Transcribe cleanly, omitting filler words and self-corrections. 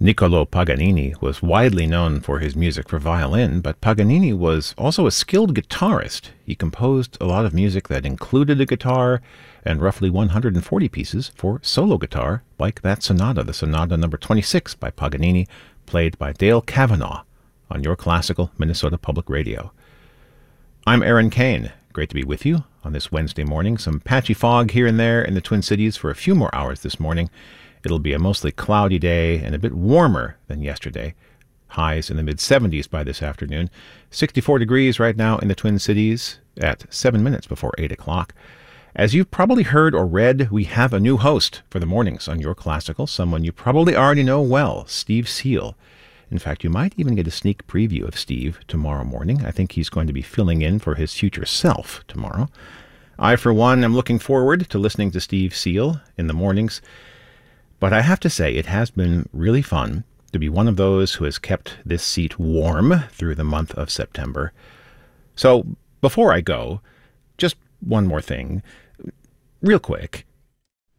Niccolò Paganini was widely known for his music for violin, but Paganini was also a skilled guitarist. He composed a lot of music that included a guitar and roughly 140 pieces for solo guitar, like that sonata, the Sonata number 26 by Paganini, played by Dale Cavanaugh on Your Classical Minnesota Public Radio. I'm Aaron Kane. Great to be with you on this Wednesday morning. Some patchy fog here and there in the Twin Cities for a few more hours this morning. It'll be a mostly cloudy day and a bit warmer than yesterday. Highs in the mid-70s by this afternoon. 64 degrees right now in the Twin Cities at 7 minutes before 8 o'clock. As you've probably heard or read, we have a new host for the mornings on Your Classical, someone you probably already know well, Steve Seal. In fact, you might even get a sneak preview of Steve tomorrow morning. I think he's going to be filling in for his future self tomorrow. I, for one, am looking forward to listening to Steve Seal in the mornings. But I have to say, it has been really fun to be one of those who has kept this seat warm through the month of September. So before I go, just one more thing. Real quick,